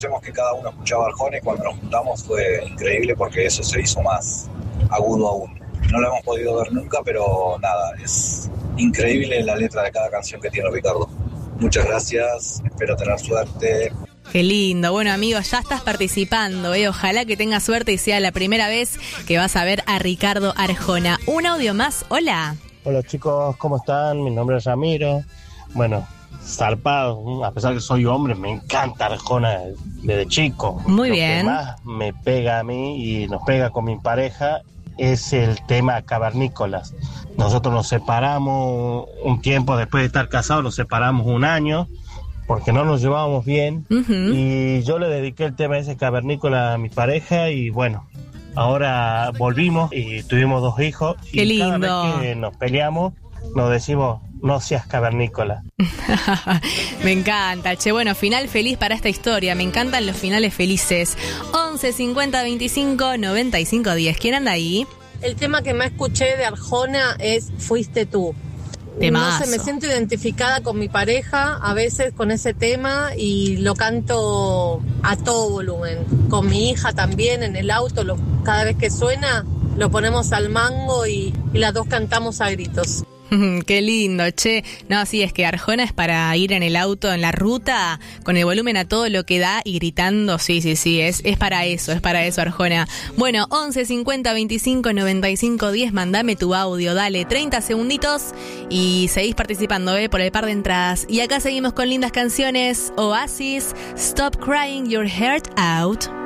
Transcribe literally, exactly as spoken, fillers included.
que cada uno escuchaba Arjona y cuando nos juntamos fue increíble porque eso se hizo más agudo aún. No lo hemos podido ver nunca, pero nada, es increíble la letra de cada canción que tiene Ricardo. Muchas gracias, espero tener suerte. Qué lindo. Bueno, amigos, ya estás participando, ¿eh? Ojalá que tengas suerte y sea la primera vez que vas a ver a Ricardo Arjona. Un audio más. Hola. Hola chicos, ¿cómo están? Mi nombre es Ramiro. Bueno, zarpado, a pesar que soy hombre, me encanta Arjona desde chico. Muy Lo bien. Lo que más me pega a mí y nos pega con mi pareja es el tema cavernícolas. Nosotros nos separamos un tiempo después de estar casados, nos separamos un año porque no nos llevábamos bien. Uh-huh. Y yo le dediqué el tema ese cavernícola a mi pareja y bueno, ahora volvimos y tuvimos dos hijos. Qué y lindo. Cada vez que nos peleamos nos decimos: no seas cavernícola. Me encanta, che, bueno, final feliz para esta historia, me encantan los finales felices. Once cincuenta veinticinco noventa y cinco diez. ¿Quién anda ahí? El tema que más escuché de Arjona es Fuiste tú. Temazo. No sé, me siento identificada con mi pareja a veces con ese tema y lo canto a todo volumen. Con mi hija también en el auto, lo, cada vez que suena lo ponemos al mango y, y las dos cantamos a gritos. Qué lindo, che. No, sí, es que Arjona es para ir en el auto, en la ruta, con el volumen a todo lo que da y gritando. Sí, sí, sí, es, es para eso, es para eso, Arjona. Bueno, once cincuenta veinticinco noventa y cinco diez, mandame tu audio, dale, treinta segunditos y seguís participando, ¿eh? Por el par de entradas. Y acá seguimos con lindas canciones. Oasis, Stop Crying Your Heart Out.